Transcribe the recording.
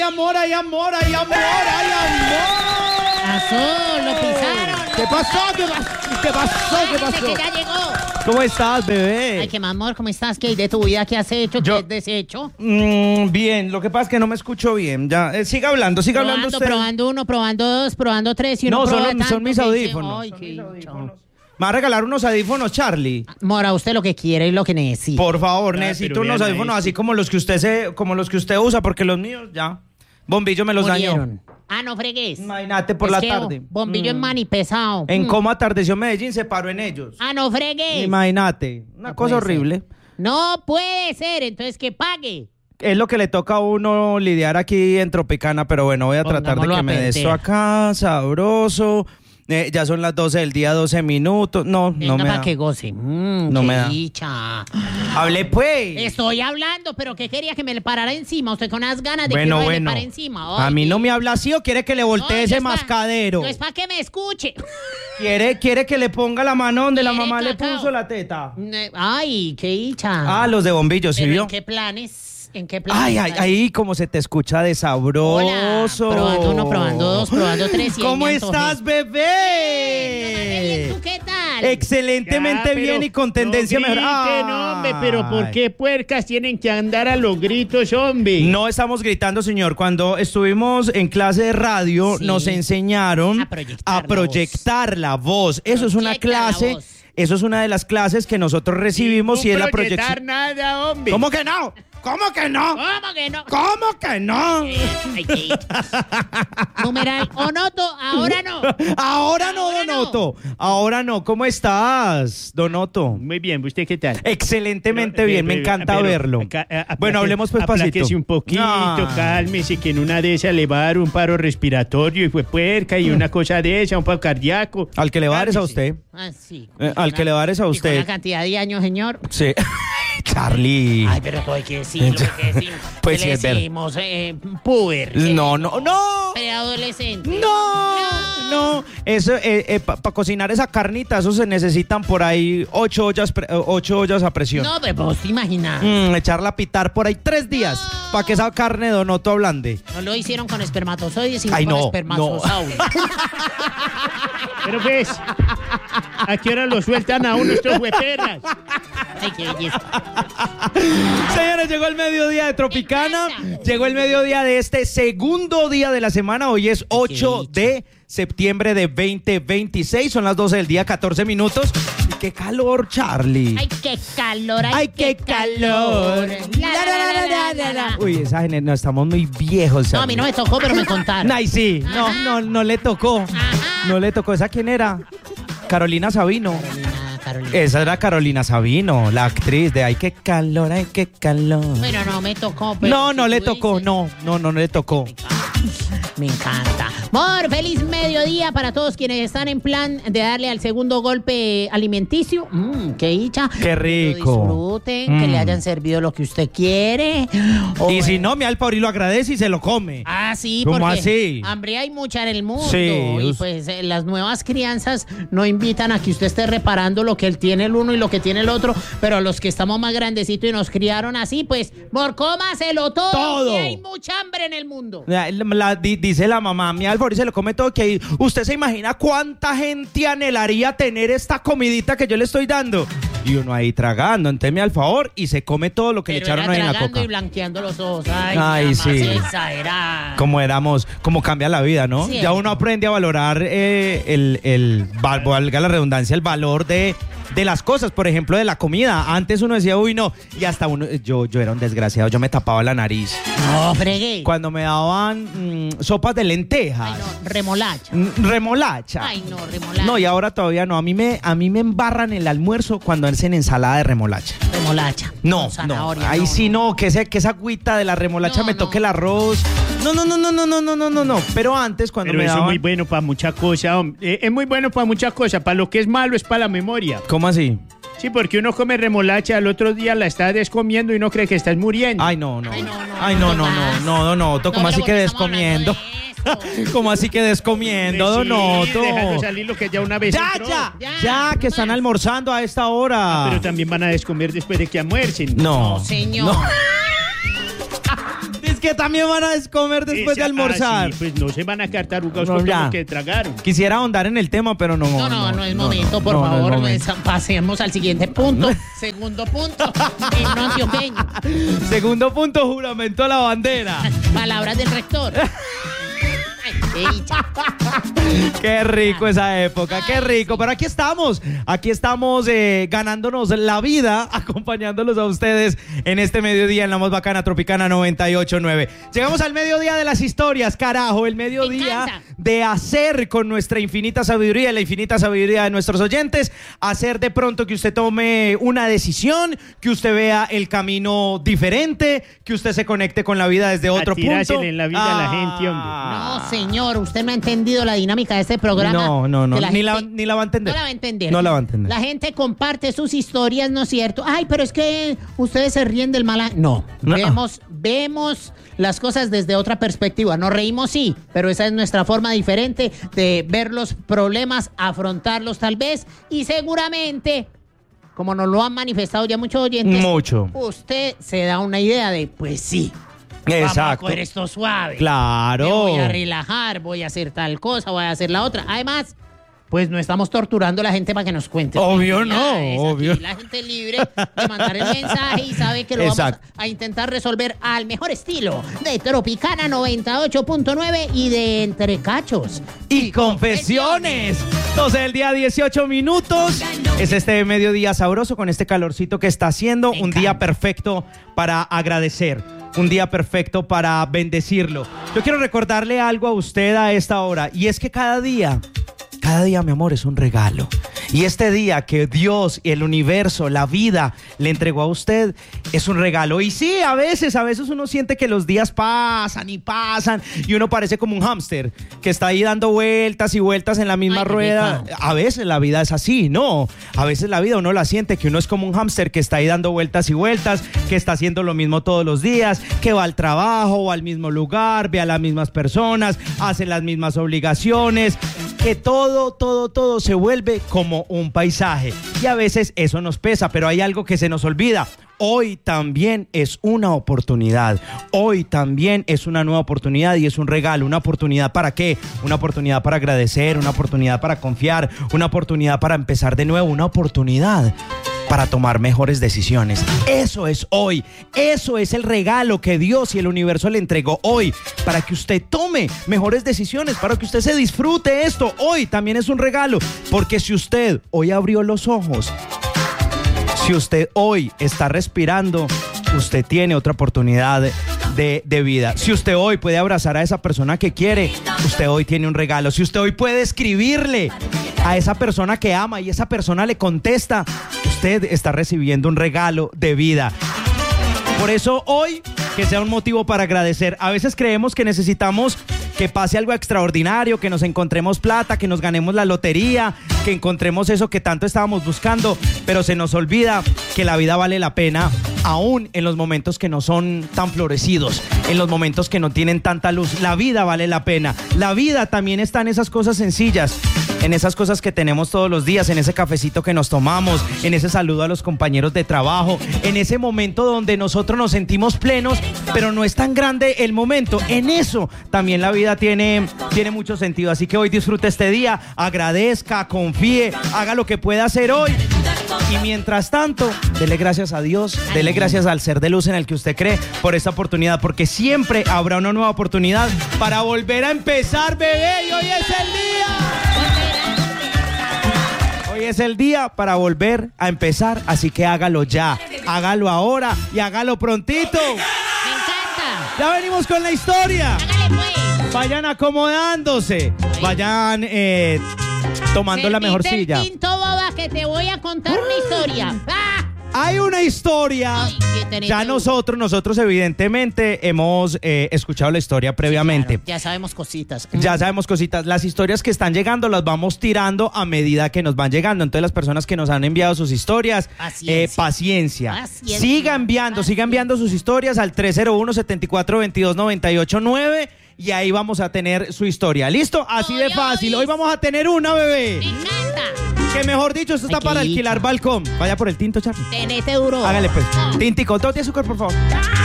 amor, hay amor, hay amor, hay amor. Pasó, lo pisaron. ¿Qué pasó? ¿Qué pasó? Que ya llegó. ¿Cómo estás, bebé? Ay, qué más, amor, ¿cómo estás? ¿Qué hay de tu vida? ¿Qué has hecho? ¿Qué has deshecho? Bien, lo que pasa es que no me escucho bien. Ya, siga hablando usted. Probando uno, probando dos, probando tres y uno No, prueba son mis tanto que audífonos. dice, ay, qué dicho. ¿Me va a regalar unos audífonos, Charlie? Mora, usted lo que quiere y lo que necesita. Por favor, Ah, necesito pero unos vean audífonos esto. así como los que usted usa, porque los míos ya. Bombillo me los dañó. Murieron. Ah, no fregues. Imagínate por Es la que tarde. Bombillo en mani pesado. En cómo atardeció Medellín, se paró en ellos. Ah, no fregues. Imagínate, una No cosa puede ser. horrible. No puede ser, entonces que pague. Es lo que le toca a uno lidiar aquí en Tropicana, pero bueno, voy a tratar de Pongámoslo que a me dé esto pendeja. acá, sabroso. Ya son las 12 del día, 12 minutos. No Venga, me para da. que goce. No qué me da. dicha. Hable pues. Estoy hablando, pero ¿qué quería que me le parara encima? Usted con unas ganas de Bueno, que me bueno. le pare encima. A mí no me habla así o quiere que le voltee ese mascadero. No es para que me escuche. ¿Quiere que le ponga la mano donde la ¿Quiere mamá le cacao? puso la teta? Ay, qué dicha. Ah, los de bombillos, ¿sí ¿Pero vio? ¿En qué planes? ¿En qué planes? Ay, ahí como se te escucha de sabroso. Hola. Probando uno, probando dos, probando tres y ahí ¿Cómo me antojé. estás, bebé? ¿Tú qué tal? Excelentemente bien y con tendencia no mejor. griten, hombre, pero ¿por qué puercas tienen que andar a los gritos, hombre? No estamos gritando, señor. Cuando estuvimos en clase de radio, Sí. nos enseñaron A proyectar la voz. Eso es una Proyecta la clase, voz. eso es una de las clases que nosotros recibimos y es la proyectar proyección. nada, hombre. ¿Cómo que no? ¿Cómo que no? ¿Cómo que no? ¿Cómo que no? Ay, qué numeral Onoto, ahora no. Ahora no, Ahora no. Donoto. Ahora no. ¿Cómo estás, Donoto? Muy bien, ¿usted qué tal? Excelentemente Pero, bien, me pero, encanta pero, verlo. Bueno, hablemos pues pasito. Apláquese un poquito, cálmese, que en una de esas le va a dar un paro respiratorio y fue puerca y una cosa de esa, un paro cardíaco. Al que le va a dar es a Cálmese. usted. Ah, sí. Al que le va a dar es a Y con usted. la cantidad de años, señor. Sí. Charlie. Ay, pero todo hay que decirlo, hay que decirlo. Pues ¿Qué sí, le es verdad. decimos? Puber. No, no, no. Preadolescente. No. Eso, para cocinar esa carnita, eso se necesitan por ahí 8 ollas a presión. No, pero vos te imaginas. Echarla a pitar por ahí 3 días para que esa carne de Donoto ablande. No lo hicieron con espermatozoides, sino Ay, con no, espermatosaurios. Pero ves, ¿a qué hora lo sueltan a uno estos hueperras? Ay, qué belleza. Señores, llegó el mediodía de Tropicana. Llegó el mediodía de este segundo día de la semana. Hoy es 8 de septiembre de 2026. Son las 12 del día, 14 minutos. Y qué calor, Charlie. Ay, qué calor. ay, qué calor. La. Uy, esa gente, no, estamos muy viejos. No, a mí no me tocó, pero me contaron. Ay, sí. No le tocó. Ajá. No le tocó. ¿Esa quién era? Carolina Sabino. Carolina. Esa era Carolina Sabino, la actriz de ay, qué calor, ay, qué calor. Bueno, no me tocó. Pero No, si no le tú tocó, dices- no le tocó. Me encanta. Amor, feliz mediodía para todos quienes están en plan de darle al segundo golpe alimenticio. Qué dicha. Qué rico. Que lo disfruten, que le hayan servido lo que usted quiere. Y si no, mi Alpauri lo agradece y se lo come. Ah, sí, ¿Cómo porque así? hambre hay mucha en el mundo. Sí, Y us- pues las nuevas crianzas no invitan a que usted esté reparando lo que él tiene el uno y lo que tiene el otro, pero los que estamos más grandecitos y nos criaron así, pues, cómaselo todo. Todo. Que hay mucha hambre en el mundo. Dice la mamá, mi Alpauri se lo come todo, que usted se imagina cuánta gente anhelaría tener esta comidita que yo le estoy dando. Y uno ahí tragando, entonces mi alfavor y se come todo lo que le Pero echaron era ahí en la tragando coca. y blanqueando los ojos. Ay, Ay, nada más sí. exagerada. Como éramos, como cambia la vida, ¿no? Sí. Ya uno aprende a valorar valga la redundancia, el valor de las cosas, por ejemplo, de la comida. Antes uno decía, uy, no, y hasta uno, yo era un desgraciado, yo me tapaba la nariz. No, fregué. Cuando me daban sopas de lentejas, Ay, no, remolacha. remolacha. Ay, no, remolacha. No, y ahora todavía no. A mí me embarran el almuerzo cuando hacen ensalada de remolacha. Remolacha. No, Con zanahoria, no. Ahí no, sí no, que esa agüita de la remolacha No, me no. toque el arroz. No. Pero antes cuando Pero me eso es daban... muy bueno para muchas cosas, hombre. Es muy bueno para muchas cosas. Para lo que es malo es para la memoria. ¿Cómo así? Sí, porque uno come remolacha, al otro día la está descomiendo y no cree que estás muriendo. Ay, no. Ay, no, ¿Cómo así que descomiendo? ¿Cómo así que descomiendo, Donoto? Dejando salir lo que ya una vez entró. Ya, que están almorzando a esta hora. Pero también van a descomer después de que almuercen. No. Señor. No. Es que también van a comer después de almorzar. Sí, pues no se van a quedar tarugados No, con ya. lo que tragaron. Quisiera ahondar en el tema, pero no. No es momento, por favor. No es momento. Pasemos al siguiente punto. Segundo punto. Himno antioqueño. Segundo punto, juramento a la bandera. Palabras del rector. Ay, qué dicha. Qué rico esa época, qué rico. Pero aquí estamos ganándonos la vida, acompañándolos a ustedes en este mediodía en la más bacana Tropicana 98.9. Llegamos al mediodía de las historias, carajo, el mediodía de hacer con nuestra infinita sabiduría, la infinita sabiduría de nuestros oyentes, hacer de pronto que usted tome una decisión, que usted vea el camino diferente, que usted se conecte con la vida desde otro punto. En la vida a la gente, hombre. No, señor, usted no ha entendido la dinámica de este programa. No, Que la ni la va a gente- entender. No la va a entender. No la va a entender. La gente comparte sus historias, ¿no es cierto? Ay, pero es que ustedes se ríen del mal. No. Vemos las cosas desde otra perspectiva. Nos reímos, sí, pero esa es nuestra forma diferente de ver los problemas, afrontarlos tal vez, y seguramente, como nos lo han manifestado ya muchos oyentes, Mucho. usted se da una idea de, pues sí, vamos a Exacto. coger esto suave. Claro. Me voy a relajar, voy a hacer tal cosa, voy a hacer la otra. Además, pues no estamos torturando a la gente para que nos cuente. Obvio Ya, no, es aquí obvio. la gente libre de mandar el mensaje y sabe que lo vamos Exacto. a intentar resolver al mejor estilo de Tropicana 98.9 y de Entre Cachos Y confesiones. 12 del día, 18 minutos. Es este mediodía sabroso con este calorcito que está haciendo. Me Un día encanta. perfecto para agradecer. Un día perfecto para bendecirlo. Yo quiero recordarle algo a usted a esta hora. Y es que cada día, mi amor, es un regalo. Y este día que Dios, el universo, la vida le entregó a usted es un regalo. Y sí, a veces uno siente que los días pasan y pasan y uno parece como un hámster que está ahí dando vueltas y vueltas en la misma Ay, qué rueda. rico. A veces la vida es así, ¿no? A veces la vida uno la siente que uno es como un hámster que está ahí dando vueltas y vueltas, que está haciendo lo mismo todos los días, que va al trabajo, va al mismo lugar, ve a las mismas personas, hace las mismas obligaciones, que todo se vuelve como un paisaje. Y a veces eso nos pesa, pero hay algo que se nos olvida. Hoy también es una oportunidad. Hoy también es una nueva oportunidad y es un regalo. ¿Una oportunidad para qué? Una oportunidad para agradecer, una oportunidad para confiar, una oportunidad para empezar de nuevo, una oportunidad para tomar mejores decisiones. Eso es hoy. Eso es el regalo que Dios y el universo le entregó hoy para que usted tome mejores decisiones, para que usted se disfrute esto. Hoy también es un regalo, porque si usted hoy abrió los ojos, si usted hoy está respirando, usted tiene otra oportunidad de vida. Si usted hoy puede abrazar a esa persona que quiere, usted hoy tiene un regalo. Si usted hoy puede escribirle a esa persona que ama y esa persona le contesta, usted está recibiendo un regalo de vida. Por eso hoy, que sea un motivo para agradecer. A veces creemos que necesitamos que pase algo extraordinario, que nos encontremos plata, que nos ganemos la lotería, que encontremos eso que tanto estábamos buscando, pero se nos olvida que la vida vale la pena aún en los momentos que no son tan florecidos, en los momentos que no tienen tanta luz. La vida vale la pena. La vida también está en esas cosas sencillas, en esas cosas que tenemos todos los días, en ese cafecito que nos tomamos, en ese saludo a los compañeros de trabajo, en ese momento donde nosotros nos sentimos plenos, pero no es tan grande el momento. En eso también la vida tiene mucho sentido. Así que hoy disfrute este día, agradezca, confíe, haga lo que pueda hacer hoy. Y mientras tanto, dele gracias a Dios, dele gracias al ser de luz en el que usted cree por esta oportunidad, porque siempre habrá una nueva oportunidad para volver a empezar, bebé, y hoy es el día. Hoy es el día para volver a empezar, así que hágalo ya, hágalo ahora y hágalo prontito. Me encanta. Ya venimos con la historia. Hágale pues. Vayan acomodándose, vayan tomando la mejor Servite el silla. tinto, boba, que te voy a contar una historia. ¡Ah! Hay una historia. Ay, qué tenés Ya tú. nosotros evidentemente hemos escuchado la historia previamente. Claro, ya sabemos cositas. Ya sabemos cositas. Las historias que están llegando las vamos tirando a medida que nos van llegando. Entonces las personas que nos han enviado sus historias, paciencia. Paciencia. Siga enviando sus historias al 301-7422-989 y ahí vamos a tener su historia. ¿Listo? Así de fácil. Hoy vamos a tener una, bebé. Me encanta. Que mejor dicho, esto está Ay, qué para dicha. alquilar balcón. Vaya por el tinto, Charlie. Tenete duro. Hágale pues. Tintico, todo de azúcar, por favor.